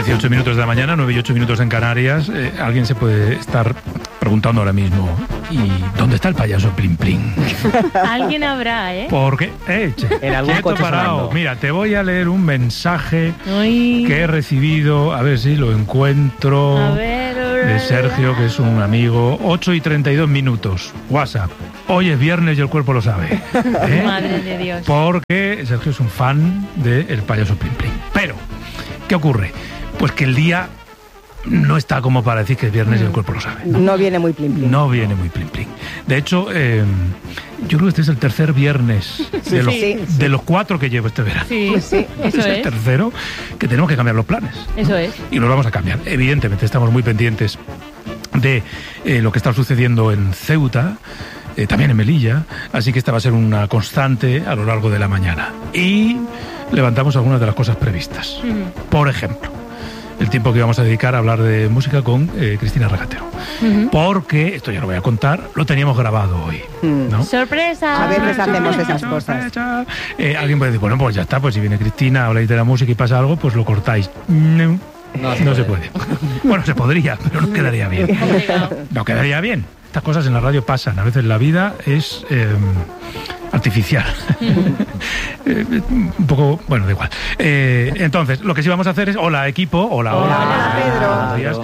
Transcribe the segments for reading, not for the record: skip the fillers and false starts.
18 minutos de la mañana, 9 y 8 minutos en Canarias. Alguien se puede estar preguntando ahora mismo, ¿y dónde está el payaso Plin Plin? Alguien habrá, ¿eh? Porque, en algún coche parado. Mira, te voy a leer un mensaje Uy. que he recibido, a ver si lo encuentro, A ver, de Sergio, que es un amigo. 8 y 32 minutos, WhatsApp. Hoy es viernes y el cuerpo lo sabe. Madre de Dios. Porque Sergio es un fan del payaso Plin Plin. Pero, ¿qué ocurre? Pues que el día no está como para decir que es viernes y el cuerpo lo sabe. No viene muy Plin Plin. No viene muy Plin Plin. De hecho, yo creo que este es el tercer viernes de los 4 que llevo este verano. Sí, sí. Eso Es el tercero que tenemos que cambiar los planes. Eso es. Y los vamos a cambiar. Evidentemente, estamos muy pendientes de lo que está sucediendo en Ceuta, también en Melilla, así que esta va a ser una constante a lo largo de la mañana. Y levantamos algunas de las cosas previstas. Por ejemplo, el tiempo que vamos a dedicar a hablar de música con Cristina Regatero. Porque, esto ya lo voy a contar, lo teníamos grabado hoy, ¿no? ¡Sorpresa! A veces hacemos esas cosas. Alguien puede decir, bueno, pues ya está, pues si viene Cristina, habláis de la música y pasa algo, pues lo cortáis. No se puede. Bueno, se podría, pero no quedaría bien. No quedaría bien. Estas cosas en la radio pasan. A veces la vida es artificial. Un poco, bueno, da igual. Entonces, lo que sí vamos a hacer es, hola equipo, hola Pedro.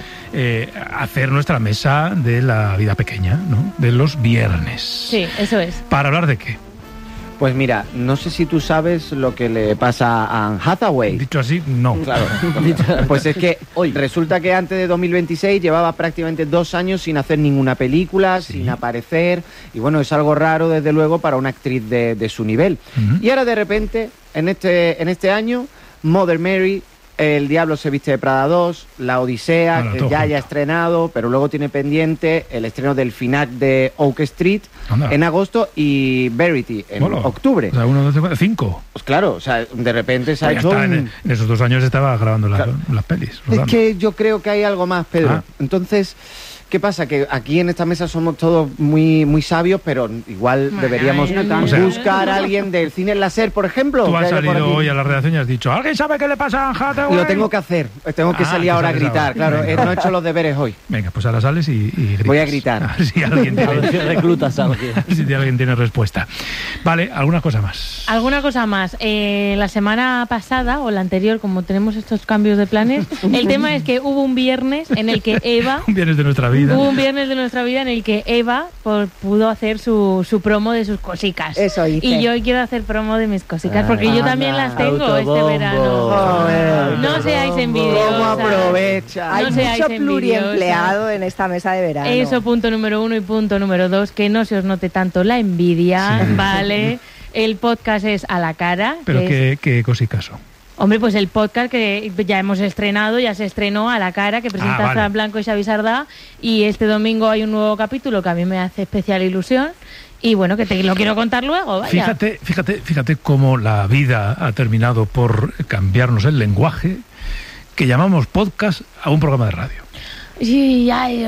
Hacer nuestra mesa de la vida pequeña, ¿no? De los viernes. Sí, eso es. ¿Para hablar de qué? Pues mira, no sé si tú sabes lo que le pasa a Anne Hathaway. Dicho así, no. Claro. Pues es que resulta que antes de 2026 llevaba prácticamente 2 años sin hacer ninguna película, sin aparecer. Y bueno, es algo raro, desde luego, para una actriz de su nivel. Y ahora, de repente, en este año, Mother Mary, El Diablo se viste de Prada 2, La Odisea, que ya haya estrenado, pero luego tiene pendiente el estreno del FNAC de Oak Street en agosto y Verity en octubre. O sea, 1, 2, 5. Pues claro, o sea, de repente se ha hecho en esos 2 años estaba grabando las pelis. Es que yo creo que hay algo más, Pedro. Entonces, ¿qué pasa? Que aquí en esta mesa somos todos muy, muy sabios, pero igual deberíamos buscar a alguien del cine láser, por ejemplo. Tú has salido hoy a la redacción y has dicho, ¿alguien sabe qué le pasa a Anne Hathaway? Lo tengo que hacer, tengo que salir ahora a gritar, claro. No he hecho los deberes hoy. Venga, pues ahora sales y gritas. Voy a gritar. A ver si alguien reclutas a alguien. A ver si alguien tiene respuesta. Vale, ¿alguna cosa más? ¿Alguna cosa más? La semana pasada, o la anterior, como tenemos estos cambios de planes, el tema es que hubo un viernes en el que Eva... un viernes de nuestra vida. Hubo un viernes de nuestra vida en el que Eva pudo hacer su promo de sus cosicas. Eso hice. Y yo yo quiero hacer promo de mis cositas, porque yo también las tengo este verano. Joder, no seáis envidiosos. ¿Cómo aprovecha? Hay mucho pluriempleado en esta mesa de verano. Eso, punto número 1, y punto número 2, que no se os note tanto la envidia, ¿vale? El podcast es a la cara. ¿Pero qué cosicas son? Hombre, pues el podcast que ya hemos estrenado, ya se estrenó a la cara, que presenta Fran Blanco y Xavi Sardá, y este domingo hay un nuevo capítulo que a mí me hace especial ilusión, y bueno, que te lo quiero contar luego, vaya. Fíjate cómo la vida ha terminado por cambiarnos el lenguaje, que llamamos podcast a un programa de radio. Sí,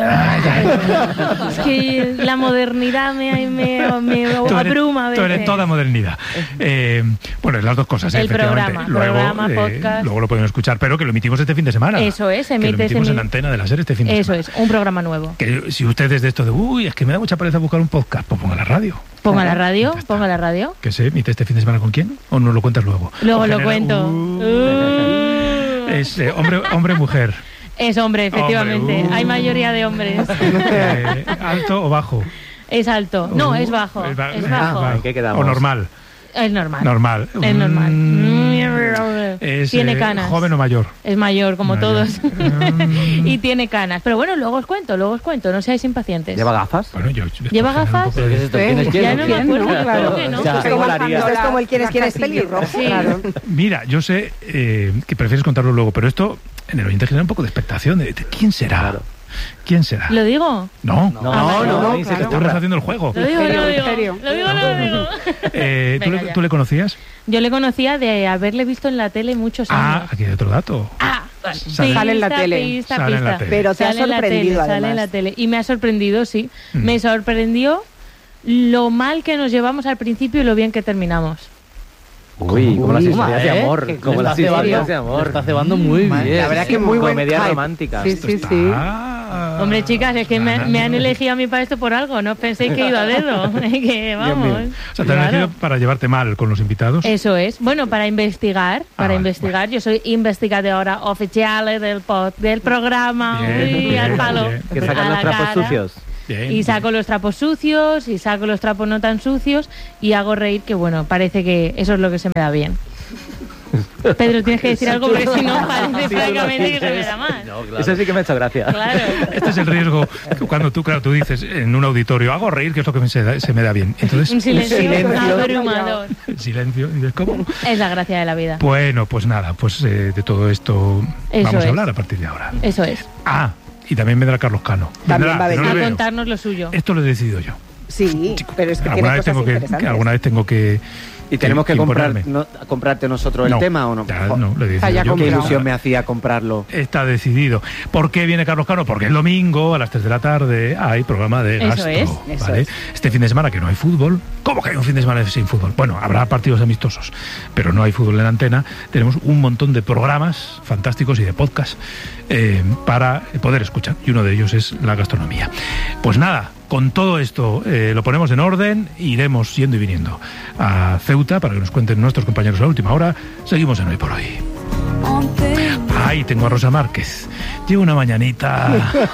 es que la modernidad me abruma a veces. Tú eres toda modernidad. Bueno, las dos cosas, el efectivamente. programa, podcast. Luego lo pueden escuchar, pero que lo emitimos este fin de semana. Eso es, que lo emitimos en Antena de la SER este fin de semana. Eso es, un programa nuevo. Que si ustedes de esto de, es que me da mucha pereza buscar un podcast, pues ponga la radio. Ponga la radio. ¿Que se emite este fin de semana con quién? ¿O nos lo cuentas luego? Luego lo cuento. Es hombre mujer. Es hombre, efectivamente. Hay mayoría de hombres. ¿Alto o bajo? Es alto. No, es bajo. Es bajo. ¿Qué quedamos? ¿O normal? Es normal. Normal. Es normal. Tiene canas. ¿Joven o mayor? Es mayor, como todos. Y tiene canas. Pero bueno, luego os cuento. No seáis impacientes. ¿Lleva gafas? Bueno, ¿Lleva gafas? ¿Pero qué es esto? ¿Quién es quién? Ya no me acuerdo. Claro. Que no. O sea, Es como el quién es pelirrojo. Sí. Claro. Mira, yo sé que prefieres contarlo luego, pero esto en el oyente genera un poco de expectación de quién será. Claro. ¿Quién será? ¿Lo digo? No. Estamos haciendo el juego. Lo digo. ¿Tú le conocías? Yo le conocía de haberle visto en la tele muchos años. Aquí hay otro dato. Sale en la tele. Pista. Pero te ha sorprendido, además. Sale en la tele. Y me ha sorprendido, sí. Me sorprendió lo mal que nos llevamos al principio y lo bien que terminamos. Uy, como las historias de amor. Como las historias de amor. Está cebando muy bien. La verdad es que muy buena comedia romántica. Sí. Hombre, chicas, es que me han elegido a mí para esto por algo. No penséis que he ido a dedo. Que vamos. O sea, te han elegido para llevarte mal con los invitados. Eso es. Bueno, para investigar. Vale. Yo soy investigadora oficial del programa. Bien, Al palo. bien. Que sacan los trapos sucios. Bien. Y saco los trapos sucios y saco los trapos no tan sucios y hago reír, que bueno, parece que eso es lo que se me da bien. Pedro, tienes que decir algo porque si no parece francamente que se me da mal. No, claro. Eso sí que me ha hecho gracia. Claro. Este es el riesgo que cuando tú dices en un auditorio, hago reír, que es lo que se me da bien. Entonces, Un silencio abrumador. el silencio. ¿Y cómo? Es la gracia de la vida. Bueno, pues nada, pues de todo esto Eso vamos es. a hablar a partir de ahora. Eso es. Y también vendrá Carlos Cano. También va a venir. no A le veo. contarnos lo suyo. Esto lo he decidido yo. Sí, pero es que Alguna tiene vez, cosas interesantes. alguna vez tengo que... ¿Y tenemos que imponerme. comprarte nosotros el tema o no? Ya, no, lo he decidido ya yo. Qué comprado. ilusión me hacía comprarlo. Está decidido. ¿Por qué viene Carlos Cano? Porque el domingo a las 3 de la tarde hay programa de Eso Gastro. es, ¿vale? es. Este fin de semana que no hay fútbol. ¿Cómo que hay un fin de semana sin fútbol? Bueno, habrá partidos amistosos, pero no hay fútbol en antena. Tenemos un montón de programas fantásticos y de podcasts para poder escuchar. Y uno de ellos es la gastronomía. Pues nada, con todo esto lo ponemos en orden, iremos yendo y viniendo a Ceuta para que nos cuenten nuestros compañeros a la última hora. Seguimos en Hoy por Hoy. Ay, tengo a Rosa Márquez. Llevo una mañanita.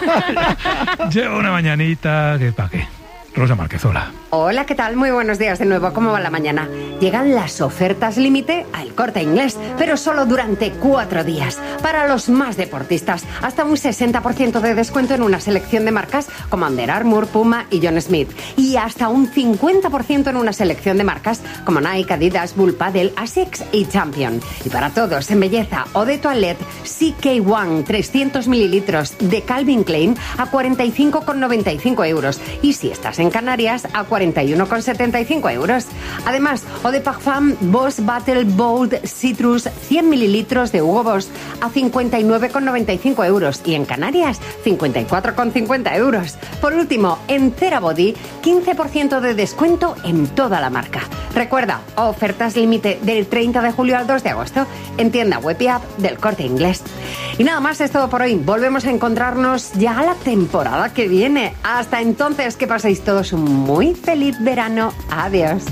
¿Para qué? Rosa Márquez, hola. Hola, ¿qué tal? Muy buenos días de nuevo. ¿Cómo va la mañana? Llegan las ofertas límite al Corte Inglés, pero solo durante 4 días. Para los más deportistas, hasta un 60% de descuento en una selección de marcas como Under Armour, Puma y John Smith. Y hasta un 50% en una selección de marcas como Nike, Adidas, Bull Paddle, Asics y Champion. Y para todos en belleza o de toilette, CK1 300 mililitros de Calvin Klein a 45,95 euros. Y si estás en Canarias, a 41,75 euros. Además, Eau de Parfum Boss Battle Bold Citrus 100 mililitros de Hugo Boss a 59,95 euros. Y en Canarias, 54,50 euros. Por último, en Cerabody, 15% de descuento en toda la marca. Recuerda, ofertas límite del 30 de julio al 2 de agosto en tienda web y app del Corte Inglés. Y nada más, es todo por hoy. Volvemos a encontrarnos ya la temporada que viene. Hasta entonces, que paséis todos un muy feliz verano. Adiós.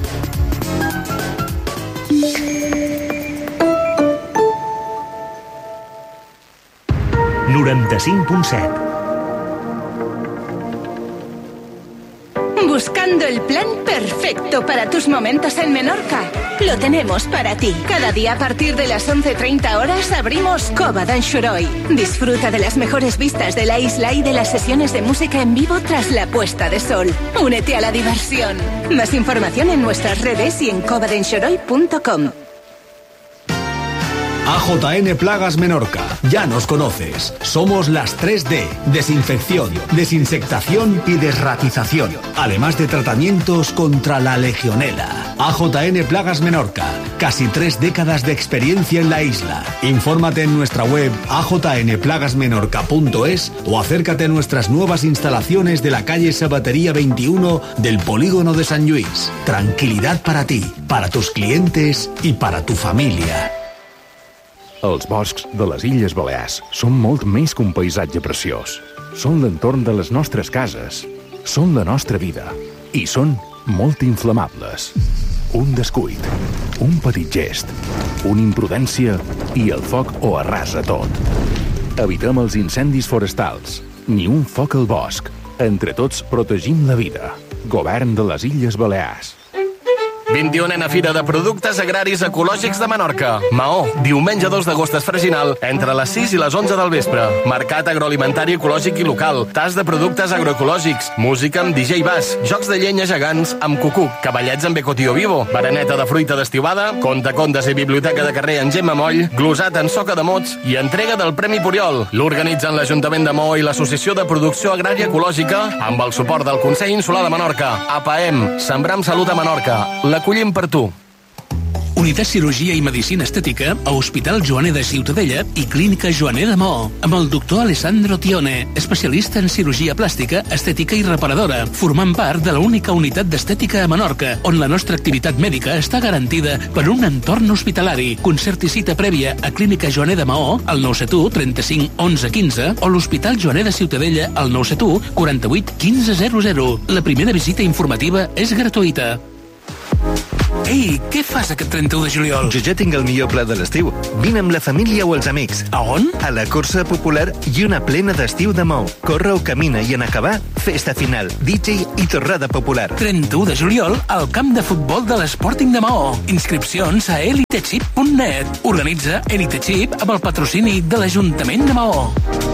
Buscando el plan perfecto para tus momentos en Menorca. Lo tenemos para ti. Cada día a partir de las 11:30 horas abrimos Cova d'en Xoroi. Disfruta de las mejores vistas de la isla y de las sesiones de música en vivo tras la puesta de sol. Únete a la diversión. Más información en nuestras redes y en covadenxoroi.com. AJN Plagas Menorca. Ya nos conoces. Somos las 3D. Desinfección, desinsectación y desratización. Además de tratamientos contra la legionela. AJN Plagas Menorca. Casi 3 décadas de experiencia en la isla. Infórmate en nuestra web ajnplagasmenorca.es o acércate a nuestras nuevas instalaciones de la calle Sabatería 21 del Polígono de Sant Lluís. Tranquilidad para ti, para tus clientes y para tu familia. Els boscs de les Illes Balears són molt més que un paisatge preciós. Són l'entorn de les nostres cases, són la nostra vida i són molt inflamables. Un descuit, un petit gest, una imprudència i el foc ho arrasa tot. Evitem els incendis forestals, ni un foc al bosc. Entre tots protegim la vida. Govern de les Illes Balears. 21a Fira de Productes Agraris Ecològics de Menorca. Maó, diumenge 2 d'agost a Freginal, entre les 6 i les 11 del vespre. Mercat agroalimentari ecològic i local, tas de productes agroecològics, música amb DJ Bass, jocs de llenya gegants amb cucuc, cavallets amb ecotío vivo, bereneta de fruita d'estiuada, contes i biblioteca de carrer en Gemma Moll, glosat en soca de mots i entrega del Premi Puriol. L'organitzen l'Ajuntament de Maó i l'Associació de Producció Agrària Ecològica amb el suport del Consell Insular de Menorca. APAEM, Sembrar amb Salut a Menorca. L'acollim per tu. Unitat Cirurgia i Medicina Estètica a Hospital Joaner de Ciutadella i Clínica Joaner de Maó, amb el doctor Alessandro Tione, especialista en cirurgia plàstica, estètica i reparadora, formant part de l'única unitat d'estètica a Menorca, on la nostra activitat mèdica està garantida per un entorn hospitalari. Concerti cita prèvia a Clínica Joaner de Maó al 971 35 11 15 o l'Hospital Joaner de Ciutadella al 971 48 15 00. La primera visita informativa és gratuïta. Ei, què fas aquest 31 de juliol? Jo ja tinc el millor pla de l'estiu. Vine amb la família o els amics. A on? A la Corsa Popular i una plena d'estiu de Maó. Corre o camina i en acabar, festa final, DJ i torrada popular. 31 de juliol al camp de futbol de l'Sporting de Maó. Inscripcions a elitechip.net. Organitza Elitechip amb el patrocini de l'Ajuntament de Maó.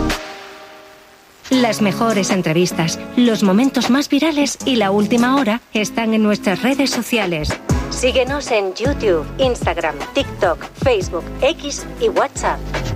Las mejores entrevistas, los momentos más virales y la última hora están en nuestras redes sociales. Síguenos en YouTube, Instagram, TikTok, Facebook, X y WhatsApp.